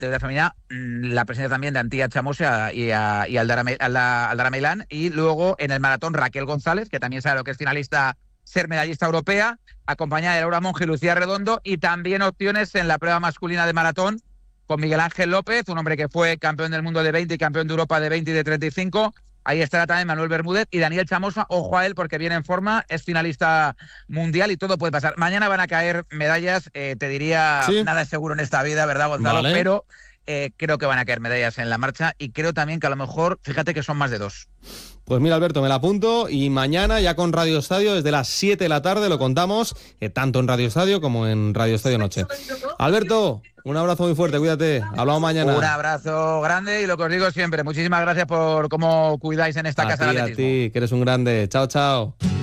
de la femenina, la presencia también de Antía Chamosa y Aldara Meilán. Y luego en el maratón Raquel González, que también sabe lo que es finalista, ser medallista europea, acompañada de Laura Monge y Lucía Redondo. Y también opciones en la prueba masculina de maratón con Miguel Ángel López, un hombre que fue campeón del mundo de 20 y campeón de Europa de 20 y de 35. Ahí estará también Manuel Bermúdez y Daniel Chamosa. Ojo a él porque viene en forma, es finalista mundial y todo puede pasar. Mañana van a caer medallas, te diría, Sí. nada es seguro en esta vida, ¿verdad, Gonzalo? Vale. Pero creo que van a caer medallas en la marcha y creo también que a lo mejor, fíjate que son más de 2. Pues mira, Alberto, me la apunto y mañana ya con Radio Estadio desde las 7 de la tarde lo contamos, tanto en Radio Estadio como en Radio Estadio Noche. Alberto, un abrazo muy fuerte, cuídate. Hablamos mañana. Un abrazo grande y lo que os digo siempre, muchísimas gracias por cómo cuidáis en esta casa del A atletismo. ti, que eres un grande. Chao, chao.